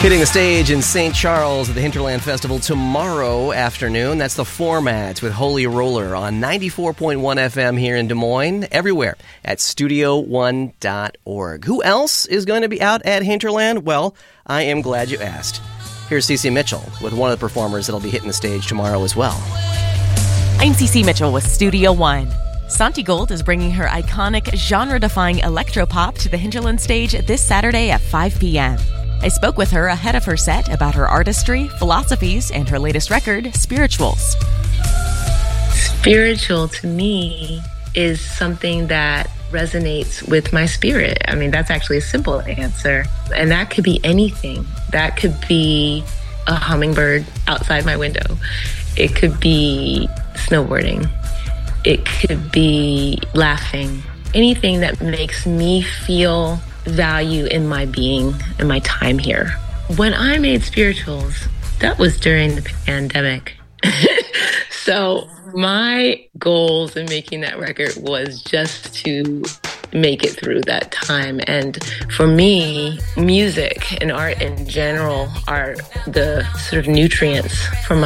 Hitting the stage in St. Charles at the Hinterland Festival tomorrow afternoon. That's the Formats with Holy Roller on 94.1 FM here in Des Moines, everywhere at studio1.org. Who else is going to be out at Hinterland? Well, I am glad you asked. Here's Cece Mitchell with one of the performers that'll be hitting the stage tomorrow as well. I'm Cece Mitchell with Studio One. Santi Gold is bringing her iconic, genre-defying electropop to the Hinterland stage this Saturday at 5 p.m. I spoke with her ahead of her set about her artistry, philosophies, and her latest record, Spirituals. Spiritual to me is something that resonates with my spirit. I mean, that's actually a simple answer. And that could be anything. That could be a hummingbird outside my window. It could be snowboarding. It could be laughing. Anything that makes me feel value in my being and my time here. When I made Spirituals, that was during the pandemic. So my goals in making that record was just to make it through that time. And for me, music and art in general are the sort of nutrients for my